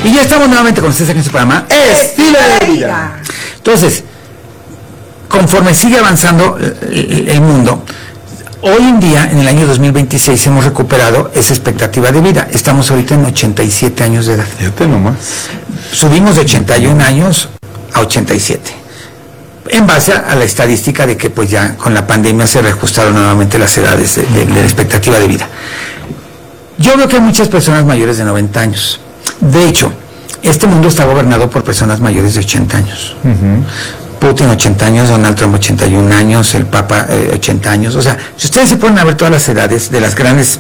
Y ya estamos nuevamente con ustedes en este programa Estilo de Vida. Entonces, conforme sigue avanzando el mundo, hoy en día, en el año 2026, hemos recuperado esa expectativa de vida. Estamos ahorita en 87 años de edad. Fíjate nomás. Subimos de 81 años a 87. En base a la estadística de que pues ya con la pandemia se reajustaron nuevamente las edades de la expectativa de vida. Yo veo que hay muchas personas mayores de 90 años. De hecho, este mundo está gobernado por personas mayores de 80 años. Putin 80 años, Donald Trump 81 años, el Papa 80 años. O sea, si ustedes se ponen a ver todas las edades de las grandes...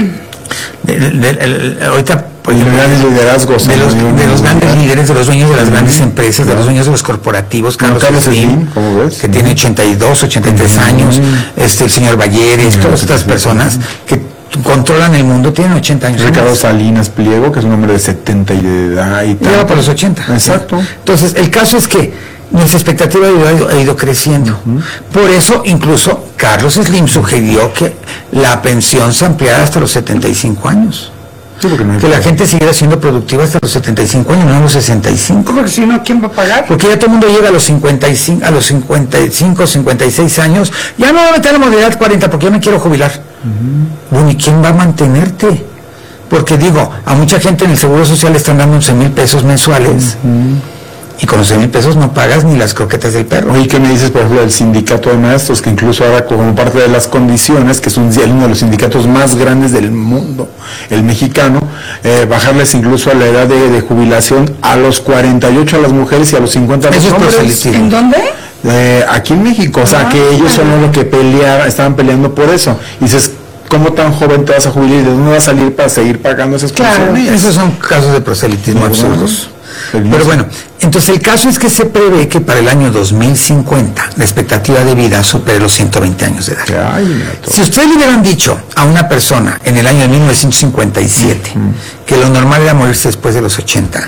ahorita... Pues, los grandes liderazgos. De los grandes líderes, de los dueños de las grandes empresas, de los dueños de los corporativos. Carlos Slim, que tiene 82, 83 años. El señor Balleres, todas estas personas que controlan el mundo, tienen 80 años. Ricardo Salinas Pliego, que es un hombre de 70 y de edad y tal. Lleva por los 80. Exacto. ¿Sí? Entonces, el caso es que nuestra expectativa de vida ha ido creciendo. Por eso, incluso, Carlos Slim sugirió que la pensión se ampliara hasta los 75 años. Sí, que la gente siguiera siendo productiva hasta los 75 años, no a los 65. Porque si no, ¿quién va a pagar? Porque ya todo el mundo llega a los 55, 56 años. Ya no voy a meter la modalidad 40 porque yo me quiero jubilar. Bueno, ¿y quién va a mantenerte? Porque digo, a mucha gente en el Seguro Social le están dando 11,000 pesos mensuales. Y con 11,000 pesos no pagas ni las croquetas del perro. Oye, ¿qué me dices, por ejemplo, del sindicato de maestros, que incluso ahora como parte de las condiciones, que es uno de los sindicatos más grandes del mundo, el mexicano, bajarles incluso a la edad de jubilación a los 48 a las mujeres y a los 50 a los hombres? ¿En dónde? Aquí en México, o sea, que ellos son los que estaban peleando por eso. Y dices, ¿cómo tan joven te vas a jubilar y de dónde vas a salir para seguir pagando esas pensiones? Claro, esos son casos de proselitismo absurdos. Pero bueno, entonces el caso es que se prevé que para el año 2050 la expectativa de vida supere los 120 años de edad. Si ustedes le hubieran dicho a una persona en el año de 1957 que lo normal era morirse después de los 80,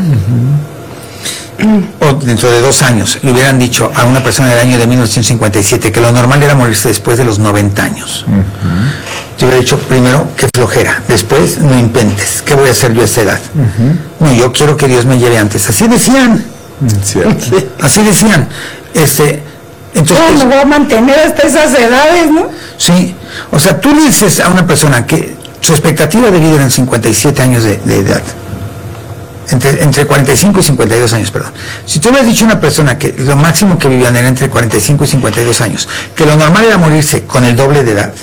o dentro de 2 años le hubieran dicho a una persona del año de 1957 que lo normal era morirse después de los 90 años, yo hubiera dicho primero que flojera, después no inventes, ¿qué voy a hacer yo a esa edad? No, yo quiero que Dios me lleve antes. Así decían. Así decían. Entonces, me voy a mantener hasta esas edades, ¿no? Sí, o sea, tú le dices a una persona que su expectativa de vida eran 57 años de edad, entre 45 y 52 años, perdón. Si tú le has dicho a una persona que lo máximo que vivían era entre 45 y 52 años, que lo normal era morirse con el doble de edad,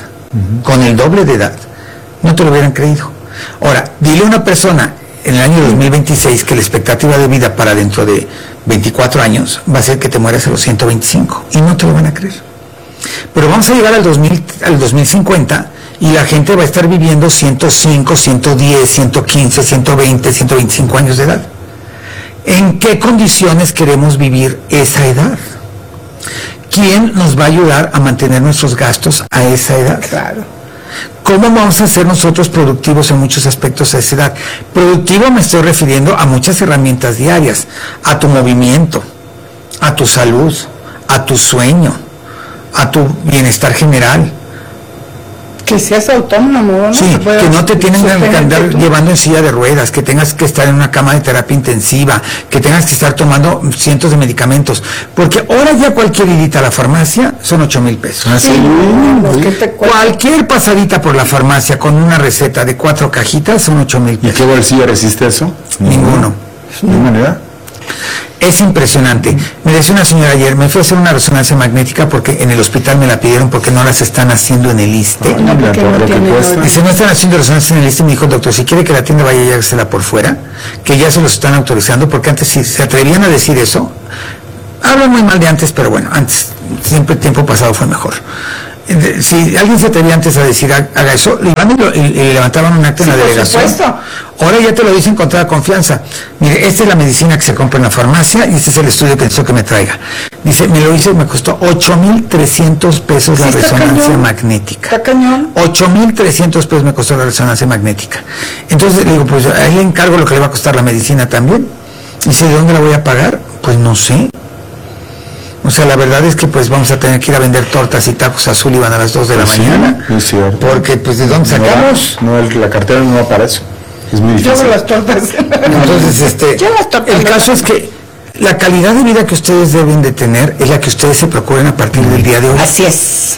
no te lo hubieran creído. Ahora, dile a una persona en el año 2026 que la expectativa de vida para dentro de 24 años va a ser que te mueras a los 125 y no te lo van a creer. Pero vamos a llegar al 2050 y la gente va a estar viviendo 105, 110, 115, 120, 125 años de edad. ¿En qué condiciones queremos vivir esa edad? ¿Quién nos va a ayudar a mantener nuestros gastos a esa edad? Claro. ¿Cómo vamos a ser nosotros productivos en muchos aspectos a esa edad? Productivo me estoy refiriendo a muchas herramientas diarias, a tu movimiento, a tu salud, a tu sueño, a tu bienestar general. Que seas autónomo, ¿no? Sí, que no te tienen que andar llevando en silla de ruedas, que tengas que estar en una cama de terapia intensiva, que tengas que estar tomando cientos de medicamentos, porque ahora ya cualquier idita a la farmacia son 8,000 pesos. Cualquier pasadita por la farmacia con una receta de 4 cajitas son 8,000 pesos. ¿Y qué bolsillo resiste eso? Ninguno. ¿De manera? Es impresionante. Me decía una señora ayer, me fui a hacer una resonancia magnética porque en el hospital me la pidieron porque no las están haciendo en el ISSSTE. Dice, no están haciendo resonancia en el ISSSTE. Me dijo, doctor, si quiere que la atienda vaya y hágasela por fuera, que ya se los están autorizando, porque antes si se atrevían a decir eso, hablan muy mal de antes, pero bueno, antes, siempre el tiempo pasado fue mejor. Si alguien se atrevía antes a decir haga eso, le levantaban un acta en la delegación. Por supuesto. Ahora ya te lo dicen con toda confianza. Mire, esta es la medicina que se compra en la farmacia y este es el estudio que necesito que me traiga. Dice, me lo hice y me costó 8,300 pesos la resonancia magnética. Está cañón. 8,300 pesos me costó la resonancia magnética. Entonces le digo, pues ahí le encargo lo que le va a costar la medicina también. Dice, ¿de dónde la voy a pagar? Pues no sé. O sea, la verdad es que pues vamos a tener que ir a vender tortas y tacos a Sullivan a las 2 de la mañana. Es cierto. Porque pues ¿de dónde sacamos? No, la cartera no va para eso. Es muy Yo difícil. hago las tortas. Entonces, Yo las tortas. el caso es que la calidad de vida que ustedes deben de tener es la que ustedes se procuren a partir del día de hoy. Así es.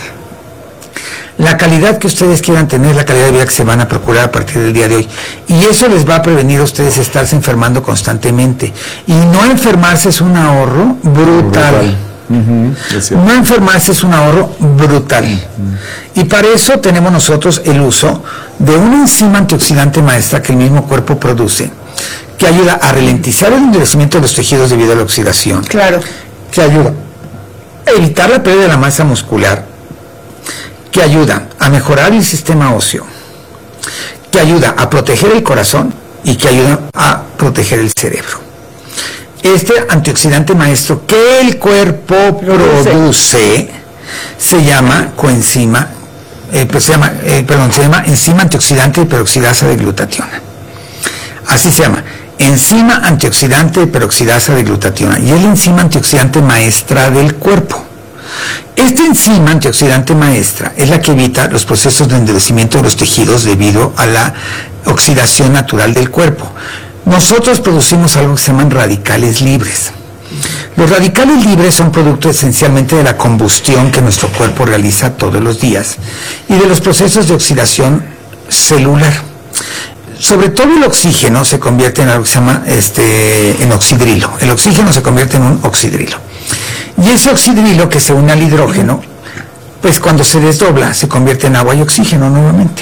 La calidad que ustedes quieran tener, la calidad de vida que se van a procurar a partir del día de hoy. Y eso les va a prevenir a ustedes estarse enfermando constantemente. Y no enfermarse es un ahorro brutal. Es cierto. No enfermarse es un ahorro brutal. Y para eso tenemos nosotros el uso de una enzima antioxidante maestra que el mismo cuerpo produce, que ayuda a ralentizar el endurecimiento de los tejidos debido a la oxidación, Claro. que ayuda a evitar la pérdida de la masa muscular, que ayuda a mejorar el sistema óseo, que ayuda a proteger el corazón y que ayuda a proteger el cerebro. Este antioxidante maestro que el cuerpo produce se llama coenzima, se llama enzima antioxidante de peroxidasa de glutationa. Así se llama, enzima antioxidante de peroxidasa de glutationa, y es la enzima antioxidante maestra del cuerpo. Esta enzima antioxidante maestra es la que evita los procesos de endurecimiento de los tejidos debido a la oxidación natural del cuerpo. Nosotros producimos algo que se llaman radicales libres. Los radicales libres son producto esencialmente de la combustión que nuestro cuerpo realiza todos los días y de los procesos de oxidación celular. Sobre todo el oxígeno se convierte en algo que se llama en oxidrilo. El oxígeno se convierte en un oxidrilo. Y ese oxidrilo que se une al hidrógeno, pues cuando se desdobla se convierte en agua y oxígeno nuevamente.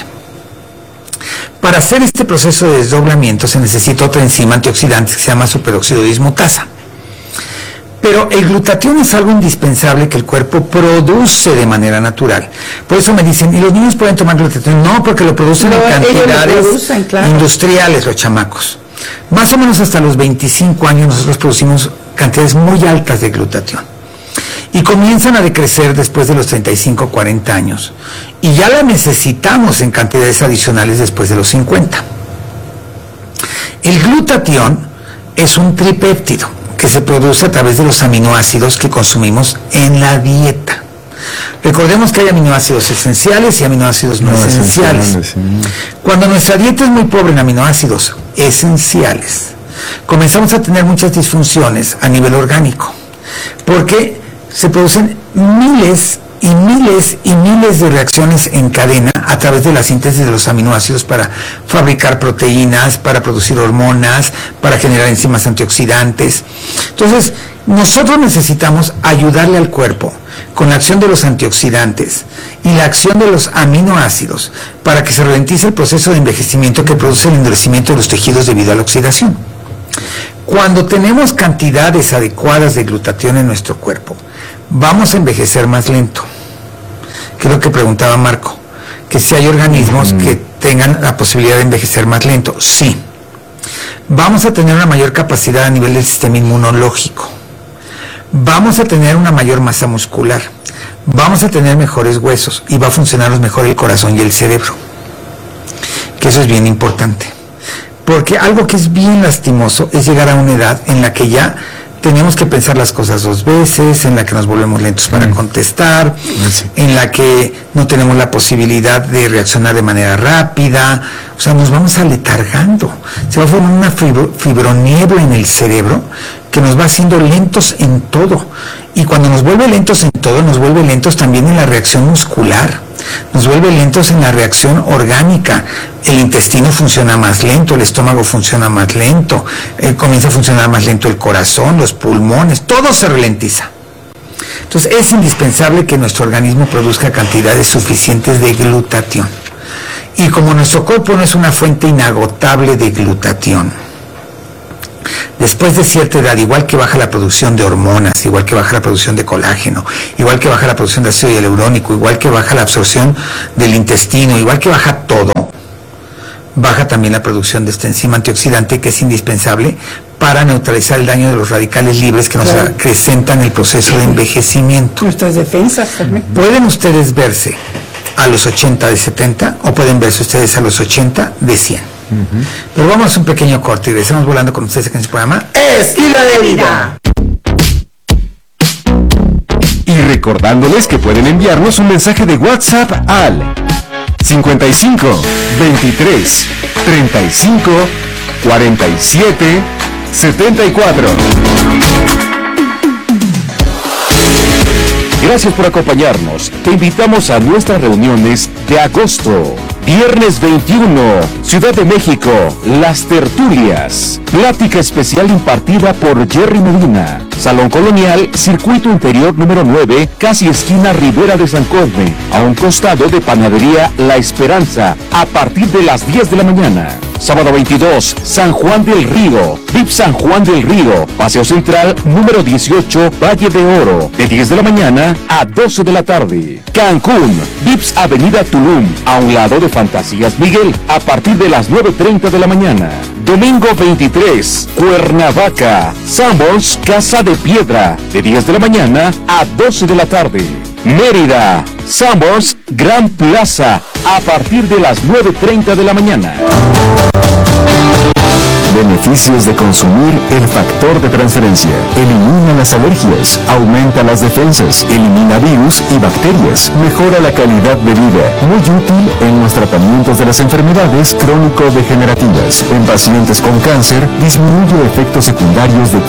Para hacer este proceso de desdoblamiento se necesita otra enzima antioxidante que se llama superóxido dismutasa. Pero el glutatión es algo indispensable que el cuerpo produce de manera natural. Por eso me dicen, ¿y los niños pueden tomar glutatión? No, porque lo producen en cantidades industriales los chamacos. Más o menos hasta los 25 años nosotros producimos cantidades muy altas de glutatión. Y comienzan a decrecer después de los 35 o 40 años. Y ya la necesitamos en cantidades adicionales después de los 50. El glutatión es un tripéptido que se produce a través de los aminoácidos que consumimos en la dieta. Recordemos que hay aminoácidos esenciales y aminoácidos no esenciales. Cuando nuestra dieta es muy pobre en aminoácidos esenciales, comenzamos a tener muchas disfunciones a nivel orgánico, porque se producen miles y miles y miles de reacciones en cadena a través de la síntesis de los aminoácidos para fabricar proteínas, para producir hormonas, para generar enzimas antioxidantes. Entonces, nosotros necesitamos ayudarle al cuerpo con la acción de los antioxidantes y la acción de los aminoácidos para que se ralentice el proceso de envejecimiento que produce el endurecimiento de los tejidos debido a la oxidación. Cuando tenemos cantidades adecuadas de glutatión en nuestro cuerpo, vamos a envejecer más lento. Que es lo que preguntaba Marco, que si hay organismos que tengan la posibilidad de envejecer más lento. Sí. Vamos a tener una mayor capacidad a nivel del sistema inmunológico. Vamos a tener una mayor masa muscular. Vamos a tener mejores huesos y va a funcionar mejor el corazón y el cerebro. Que eso es bien importante. Porque algo que es bien lastimoso es llegar a una edad en la que ya tenemos que pensar las cosas dos veces, en la que nos volvemos lentos para contestar, en la que no tenemos la posibilidad de reaccionar de manera rápida, o sea, nos vamos aletargando. Se va a formar una fibroniebla en el cerebro que nos va haciendo lentos en todo. Y cuando nos vuelve lentos en todo, nos vuelve lentos también en la reacción muscular. Nos vuelve lentos en la reacción orgánica. El intestino funciona más lento, el estómago funciona más lento, comienza a funcionar más lento el corazón, los pulmones, todo se ralentiza. Entonces es indispensable que nuestro organismo produzca cantidades suficientes de glutatión. Y como nuestro cuerpo no es una fuente inagotable de glutatión, después de cierta edad, igual que baja la producción de hormonas, igual que baja la producción de colágeno, igual que baja la producción de ácido hialurónico, igual que baja la absorción del intestino, igual que baja todo, baja también la producción de esta enzima antioxidante que es indispensable para neutralizar el daño de los radicales libres que nos acrecentan el proceso de envejecimiento. Nuestras defensas también. Pueden ustedes verse a los 80 de 70 o pueden verse ustedes a los 80 de 100. Pero vamos a un pequeño corte y regresamos volando con ustedes en este programa Estilo de Vida. Y recordándoles que pueden enviarnos un mensaje de WhatsApp al 55 23 35 47 74. Gracias por acompañarnos. Te invitamos a nuestras reuniones de agosto. Viernes 21, Ciudad de México, Las Tertulias. Plática especial impartida por Jerry Medina. Salón Colonial, Circuito Interior número 9, casi esquina Ribera de San Cosme, a un costado de Panadería La Esperanza, a partir de las 10 de la mañana. Sábado 22, San Juan del Río, VIP San Juan del Río, Paseo Central número 18, Valle de Oro, de 10 de la mañana a 12 de la tarde. Cancún, VIPS Avenida Tulum, a un lado de Fantasías Miguel, a partir de las 9:30 de la mañana. Domingo 23, Cuernavaca, Sanborns Casa de Piedra, de 10 de la mañana a 12 de la tarde. Mérida, Sanborns Gran Plaza, a partir de las 9:30 de la mañana. Beneficios de consumir el factor de transferencia. Elimina las alergias, aumenta las defensas, elimina virus y bacterias, mejora la calidad de vida. Muy útil en los tratamientos de las enfermedades crónico-degenerativas. En pacientes con cáncer, disminuye efectos secundarios de